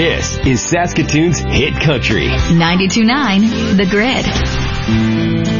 This is Saskatoon's Hit Country. 92.9 The Grid.